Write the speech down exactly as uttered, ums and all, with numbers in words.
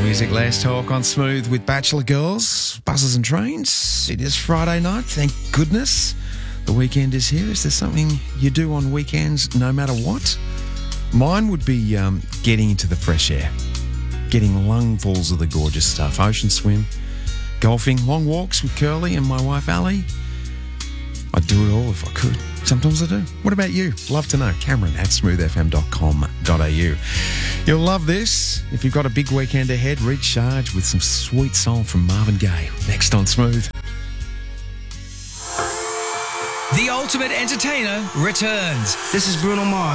Music, less talk on Smooth with Bachelor Girls, Buses and Trains. It is Friday night, thank goodness. The weekend is here. Is there something you do on weekends no matter what? Mine would be um, getting into the fresh air, getting lungfuls of the gorgeous stuff. Ocean swim, golfing, long walks with Curly and my wife Ali. I'd do it all if I could. Sometimes I do. What about you? Love to know. Cameron at smooth f m dot com dot a u. You'll love this. If you've got a big weekend ahead, recharge with some sweet soul from Marvin Gaye. Next on Smooth. The Ultimate Entertainer returns. This is Bruno Mars.